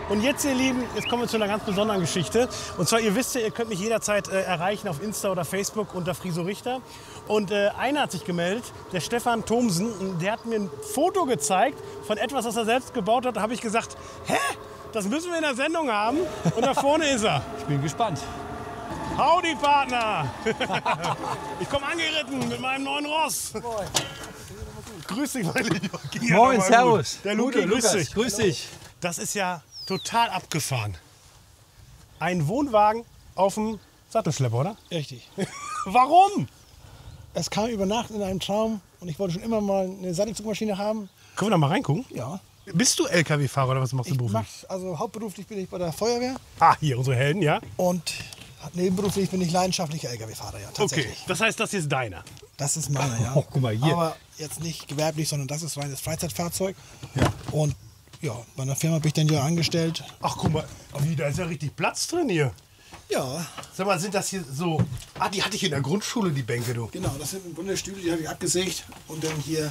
Und jetzt, ihr Lieben, jetzt kommen wir zu einer ganz besonderen Geschichte. Und zwar, ihr wisst ja, ihr könnt mich jederzeit erreichen auf Insta oder Facebook unter Friso Richter. Und einer hat sich gemeldet, der Stefan Thomsen, und der hat mir ein Foto gezeigt von etwas, was er selbst gebaut hat. Da habe ich gesagt, hä? Das müssen wir in der Sendung haben. Und da vorne ist er. Ich bin gespannt. Howdy, Partner! Ich komme angeritten mit meinem neuen Ross. Grüß dich, mein Lieber. Moin, servus. Der Luki, grüß dich. Grüß dich. Das ist ja total abgefahren. Ein Wohnwagen auf dem Sattelschlepper, oder? Richtig. Warum? Es kam über Nacht in einem Traum und ich wollte schon immer mal eine Sattelzugmaschine haben. Können wir da mal reingucken? Ja. Bist du LKW-Fahrer oder was machst du beruflich? Also hauptberuflich bin ich bei der Feuerwehr Ah, hier, unsere Helden, ja? und nebenberuflich bin ich leidenschaftlicher LKW-Fahrer, ja, tatsächlich. Okay, das heißt, das hier ist deiner. Das ist meiner, ja. Oh, guck mal hier. Aber jetzt nicht gewerblich, sondern das ist reines Freizeitfahrzeug. Ja. Und ja, bei einer Firma bin ich dann ja angestellt. Ach, guck mal, wie, da ist ja richtig Platz drin hier. Ja, Sag mal, sind das hier so... Ah, die hatte ich in der Grundschule, die Bänke, du. genau, das sind Bundesstühle, die habe ich abgesägt. Und dann hier,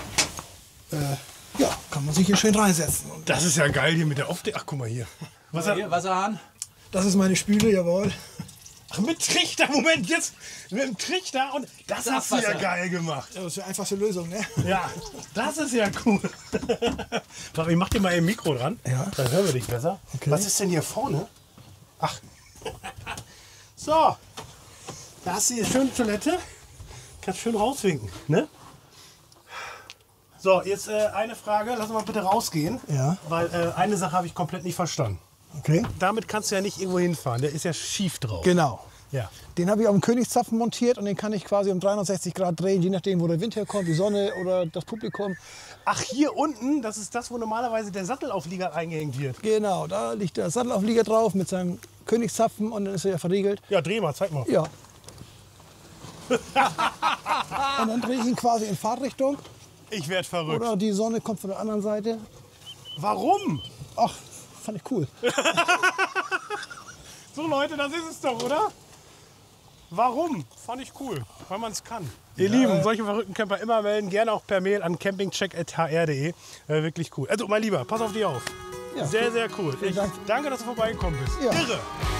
ja, kann man sich hier schön reinsetzen. Und Das ist ja geil hier mit der Aufdeckung. Ach, guck mal hier. Was hat... Hier, Wasserhahn. das ist meine Spüle, jawohl. Ach, mit Trichter, Moment, jetzt mit dem Trichter. Und das hast du ja Abwasser. geil gemacht. Ja, das ist die einfachste Lösung, ne? Ja, das ist ja cool. Warte, ich mach dir mal ein Mikro dran. Ja. Dann hören wir dich besser. Okay. Was ist denn hier vorne? Ach. So. Da hast du hier schöne Toilette. Kannst schön rauswinken, ne? So, jetzt eine Frage. Lass uns mal bitte rausgehen. Ja. Weil eine Sache habe ich komplett nicht verstanden. Okay. Damit kannst du ja nicht irgendwo hinfahren. Der ist ja schief drauf. Genau. Ja. Den habe ich auf dem Königszapfen montiert und den kann ich quasi um 360 Grad drehen, je nachdem, wo der Wind herkommt, die Sonne oder das Publikum. Ach, hier unten, das ist das, wo normalerweise der Sattelauflieger eingehängt wird. Genau, da liegt der Sattelauflieger drauf mit seinem Königszapfen und dann ist er ja verriegelt. Ja, dreh mal, zeig mal. Ja. Und dann drehe ich ihn quasi in Fahrtrichtung Ich werd verrückt. oder die Sonne kommt von der anderen Seite. Warum? Ach, fand ich cool. So Leute, das ist es doch, oder? Warum? Fand ich cool, weil man es kann. Ihr Lieben, solche verrückten Camper immer melden, gerne auch per Mail an campingcheck@hr.de. Wirklich cool. Also mein Lieber, pass auf dich auf. Ja, Sehr, sehr cool. Ich Dank. danke, dass du vorbeigekommen bist. Ja. Irre.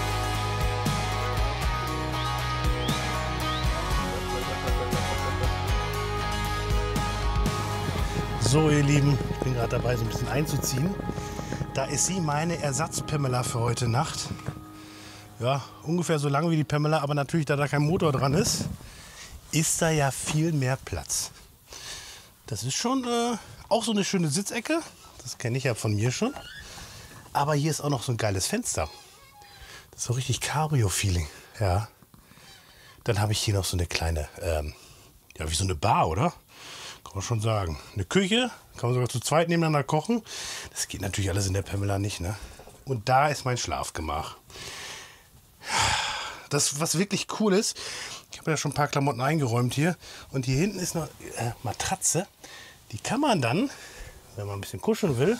So, ihr Lieben, ich bin gerade dabei, so ein bisschen einzuziehen. Da ist sie, meine Ersatz-Pamela für heute Nacht. Ja, ungefähr so lang wie die Pamela, aber natürlich, da kein Motor dran ist da ja viel mehr Platz. Das ist schon auch so eine schöne Sitzecke. Das kenne ich ja von mir schon. Aber hier ist auch noch so ein geiles Fenster. Das ist so richtig Cabrio-Feeling. Ja. Dann habe ich hier noch so eine kleine, ja, wie so eine Bar, oder? Kann man schon sagen. Eine Küche, kann man sogar zu zweit nebeneinander kochen. Das geht natürlich alles in der Pamela nicht, ne? Und da ist mein Schlafgemach. Das, was wirklich cool ist, ich habe ja schon ein paar Klamotten eingeräumt hier. Und hier hinten ist noch Matratze. Die kann man dann, wenn man ein bisschen kuscheln will,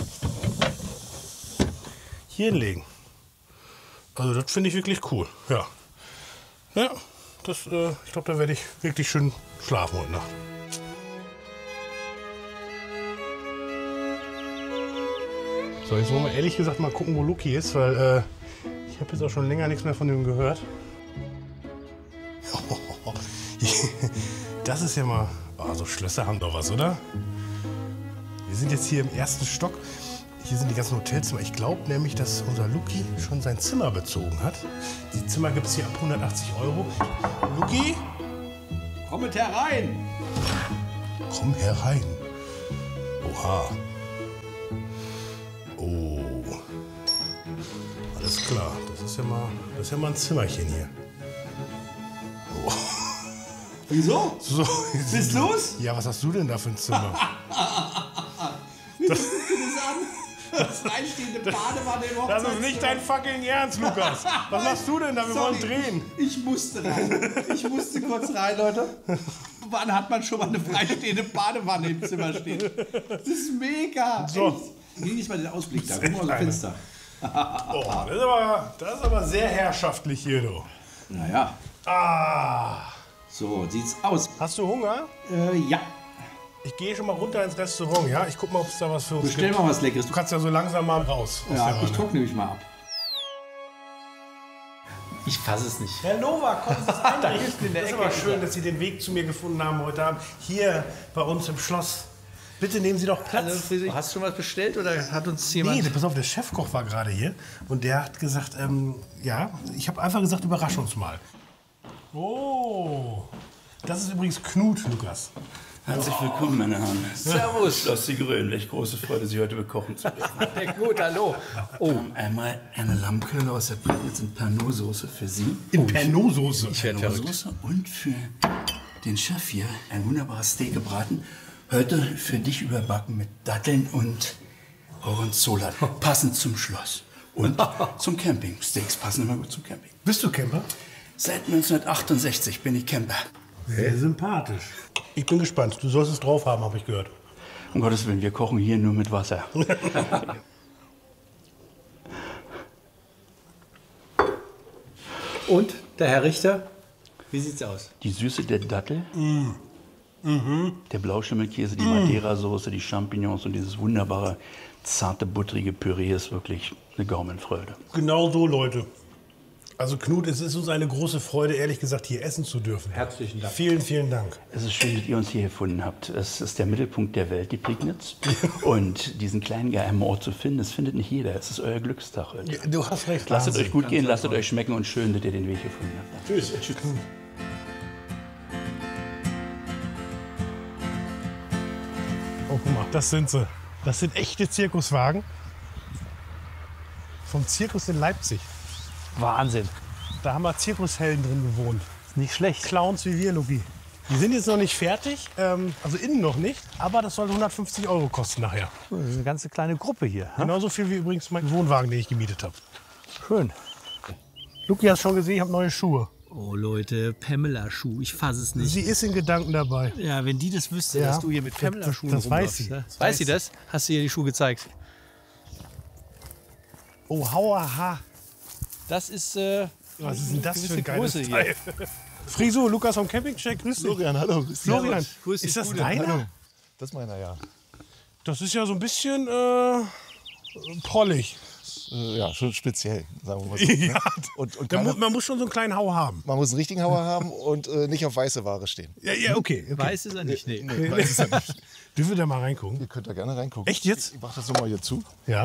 hier hinlegen. Also das finde ich wirklich cool. Ja, ja, das, ich glaube, da werde ich wirklich schön schlafen heute Nacht. So, jetzt wollen wir ehrlich gesagt mal gucken, wo Luki ist, weil ich habe jetzt auch schon länger nichts mehr von ihm gehört. Das ist ja mal... Oh, so Schlösser haben doch was, oder? Wir sind jetzt hier im ersten Stock. Hier sind die ganzen Hotelzimmer. Ich glaube nämlich, dass unser Luki schon sein Zimmer bezogen hat. Die Zimmer gibt es hier ab 180 Euro. Luki, Komm mit herein. komm herein. Oha. Oh. Alles klar. Das ist ja mal ein Zimmerchen hier. Oh. Wieso? So. Bist los? Ja, was hast du denn da für ein Zimmer? Das reinstehende Badewanne im Das ist nicht dein fucking Ernst, Lukas. Was machst du denn da? Wir wollen drehen. Ich musste rein. Ich musste kurz rein, Leute. Wann hat man schon mal eine freistehende Badewanne im Zimmer stehen? Das ist mega. So. Echt. Nimm nicht mal den Ausblick da. Guck mal aus dem Fenster. Oh, das ist aber sehr herrschaftlich hier, du. Naja, Ah. so sieht's aus. Hast du Hunger? Ja. Ich gehe schon mal runter ins Restaurant, ja? Ich guck mal, ob es da was für uns Bestell gibt. mal was Leckeres. Du kannst ja so langsam mal raus. aus der Ja, ich Wanne. trockne mich mal ab. Ich fasse es nicht. Herr Nova, kommen Sie es einrichten. in der Das ist Ecke aber schön, dass Sie den Weg zu mir gefunden haben heute Abend. Hier bei uns im Schloss. Bitte nehmen Sie doch Platz. Hast du schon was bestellt oder hat uns Nee, pass auf, der Chefkoch war gerade hier und der hat gesagt, ja, ich habe einfach gesagt, überrasch uns mal. Oh, das ist übrigens Knut, Lukas. Herzlich willkommen, meine Herren. Servus. Schloss die Grün. Welch große Freude, Sie heute bekochen zu dürfen. Gut, hallo. Oh, einmal eine Lammkeule aus der Prägnitz in Pernod-Soße für Sie. In Pernod-Soße. Pernod-Soße und für den Chef hier ein wunderbares Steak gebraten. Heute für dich überbacken mit Datteln und Gorgonzola. Passend zum Schloss. Und zum Camping. Steaks passen immer gut zum Camping. Bist du Camper? Seit 1968 bin ich Camper. Sehr sympathisch. Ich bin gespannt. Du sollst es drauf haben, habe ich gehört. Um Gottes Willen, wir kochen hier nur mit Wasser. Und, der Herr Richter, wie sieht's aus? Die Süße der Dattel, der Blauschimmelkäse, die Madeira-Soße, die Champignons und dieses wunderbare, zarte, buttrige Püree ist wirklich eine Gaumenfreude. Genau so, Leute. Also Knut, es ist uns eine große Freude, ehrlich gesagt, hier essen zu dürfen. Herzlichen Dank. Vielen, vielen Dank. Es ist schön, dass ihr uns hier gefunden habt. Es ist der Mittelpunkt der Welt, die Prignitz. Und diesen kleinen geheimen Ort zu finden, das findet nicht jeder. Es ist euer Glückstag heute. Du hast recht. Lasst es Wahnsinn. euch gut gehen, lasst es euch schmecken und schön, dass ihr den Weg gefunden habt. Tschüss. Oh, guck mal, das sind sie. Das sind echte Zirkuswagen. Vom Zirkus in Leipzig. Wahnsinn. Da haben wir Zirkushelden drin gewohnt. Ist nicht schlecht. Clowns wie wir, Luki. Die sind jetzt noch nicht fertig, also innen noch nicht, aber das soll 150 € kosten nachher. Das ist eine ganze kleine Gruppe hier. Hm? Genauso viel wie übrigens mein Wohnwagen, den ich gemietet habe. Schön. Luki, hast schon gesehen, ich habe neue Schuhe. Oh Leute, Pamela-Schuh, ich fasse es nicht. Sie ist in Gedanken dabei. Ja, wenn die das wüsste, Ja, dass du hier mit Pamela-Schuhen das weiß rumläufst, sie. ne? Das Weiß sie das? Hast du ihr die Schuhe gezeigt? Oh, hauaha. Das ist, Was ist denn das für gewisse ein geiles Größe Teil? Friso, Lukas vom Campingcheck, grüß dich. Florian, hallo. Grüß dich. Florian, Grüß dich, ist das Gute. deiner? Hallo. Das ist meiner, ja. Das ist ja so ein bisschen prollig. Ja, schon speziell, sagen wir mal so. Ja, ne? Und Da keine, man muss schon so einen kleinen Hau haben. man muss einen richtigen Hauer haben und nicht auf weiße Ware stehen. Ja, ja, okay. weiß ist er nicht. Nee. Nee, weiß es ja nicht. Dürfen wir da mal reingucken? Ihr könnt da gerne reingucken. Echt jetzt? Ich mach das so mal hier zu. Ja.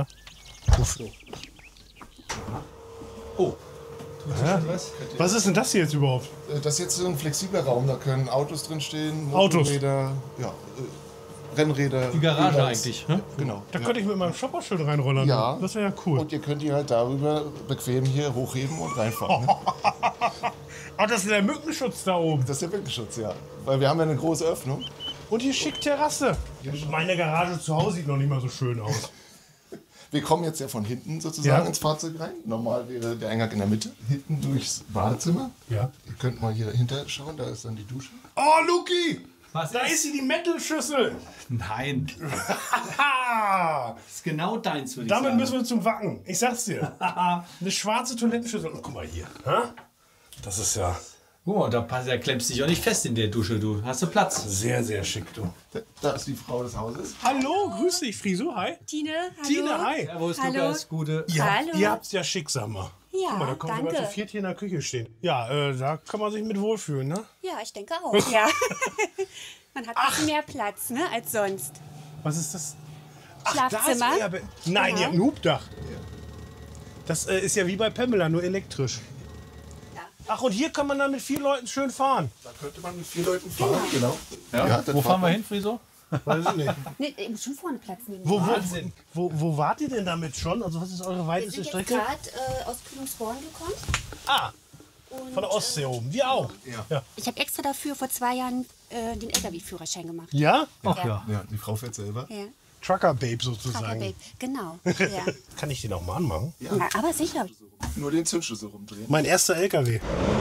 Was ist denn das hier jetzt überhaupt? Das ist jetzt so ein flexibler Raum. Da können Autos drin stehen, Autos. Motorräder, ja, Rennräder. Die Garage E-Bikes. eigentlich, ne? Genau. Da könnte ich mit meinem Shopperschild reinrollern. Ja. Das wäre ja cool. Und ihr könnt die halt darüber bequem hier hochheben und reinfahren. Ne? Ach, das ist der Mückenschutz da oben. Das ist der Windschutz, ja. Weil wir haben ja eine große Öffnung. Und hier schick Terrasse. Meine Garage zu Hause sieht noch nicht mal so schön aus. Wir kommen jetzt ja von hinten sozusagen Ja. ins Fahrzeug rein. Normal wäre der Eingang in der Mitte. Hinten durchs Badezimmer. Ja. Ihr könnt mal hier hinter schauen, da ist dann die Dusche. Oh, Luki! Was Da ist sie, die Metal-Schüssel. Nein, Ha! das ist genau deins, würde ich Damit sagen. müssen wir zum Wacken. Ich sag's dir. Eine schwarze Toilettenschüssel. Und guck mal hier. Ha? Das ist ja Guck mal, da klemmst du dich auch nicht fest in der Dusche, du. Hast du Platz? sehr, sehr schick, du. Da ist die Frau des Hauses. Hallo, grüß dich, Friso. Hi. Tine, hallo. Tine, hi. Servus, Hallo. Lukas, Gute. Hallo. Ihr habt's ja schick, sag mal. Ja, Guck mal, da kommen sogar danke. zu viert hier in der Küche stehen. Ja, da kann man sich mit wohlfühlen, ne? Ja, ich denke auch. Ja. Man hat ein bisschen mehr Platz, ne, als sonst. Was ist das? Schlafzimmer. Da ist euer Nein, Ja. ihr habt ein Hubdach. Das ist ja wie bei Pamela, nur elektrisch. Ja. Ach, und hier kann man dann mit 4 Leuten schön fahren. Da könnte man mit 4 Leuten fahren. Genau. Ja, Wo fahren wir hin, Friso? Weiß ich nicht. Nee, ich muss schon vorne Platz nehmen. Wo wart ihr denn damit schon? Also, was ist eure Wir weiteste sind jetzt Strecke? gerade aus Kühlungsborn gekommen. Ah, Und, von der Ostsee oben. Wir auch. Ja? ich habe extra dafür vor 2 Jahren den LKW-Führerschein gemacht. Ja? Ach ja. Ja, die Frau fährt selber. Ja. Trucker-Babe sozusagen. Babe. Genau. Ja. Kann ich den auch mal anmachen? Ja, aber sicher. Nur den Zündschlüssel rumdrehen. Mein erster LKW.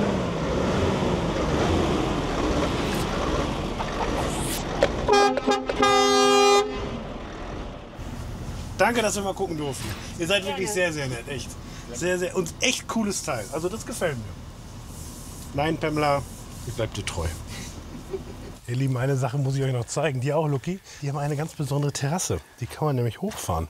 Danke, dass wir mal gucken durften. Ihr seid wirklich sehr, sehr nett, echt. Sehr, sehr, und echt cooles Teil. Also das gefällt mir. Nein, Pamela, ich bleib dir treu. Ihr Lieben, eine Sache muss ich euch noch zeigen. Die auch, Lucky. Die haben eine ganz besondere Terrasse. Die kann man nämlich hochfahren.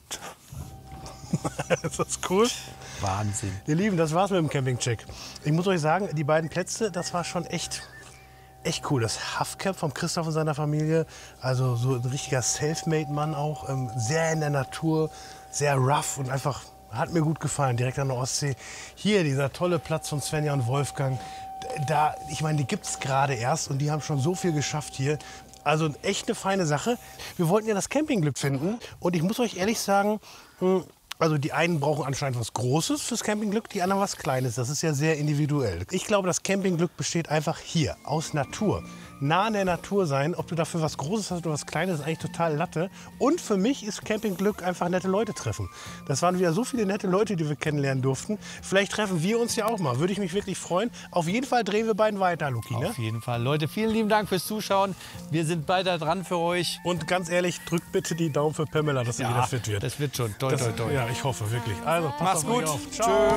Ist das cool? Wahnsinn. Ihr Lieben, das war's mit dem Campingcheck. Ich muss euch sagen, die beiden Plätze, das war schon echt cool. Das Huffcamp vom Christoph und seiner Familie, also so ein richtiger Selfmade-Mann auch, sehr in der Natur, sehr rough und einfach, hat mir gut gefallen, direkt an der Ostsee. Hier dieser tolle Platz von Svenja und Wolfgang, da, ich meine, die gibt's gerade erst und die haben schon so viel geschafft hier. Also echt eine feine Sache. Wir wollten ja das Campingglück finden und ich muss euch ehrlich sagen, also die einen brauchen anscheinend was Großes fürs Campingglück, die anderen was Kleines. Das ist ja sehr individuell. Ich glaube, das Campingglück besteht einfach hier, aus Natur. Nah an der Natur sein, ob du dafür was Großes hast oder was Kleines, ist eigentlich total Latte. Und für mich ist Campingglück einfach nette Leute treffen. Das waren wieder so viele nette Leute, die wir kennenlernen durften. Vielleicht treffen wir uns ja auch mal. Würde ich mich wirklich freuen. Auf jeden Fall drehen wir beiden weiter, Luki. Ne? Auf jeden Fall. Leute, vielen lieben Dank fürs Zuschauen. Wir sind weiter dran für euch. Und ganz ehrlich, drückt bitte die Daumen für Pamela, dass sie wieder fit wird. Das wird schon. Toi, toi, toi. Ja, ich hoffe wirklich. Also, passt Mach's auf euch gut. auf. Ciao. Tschö.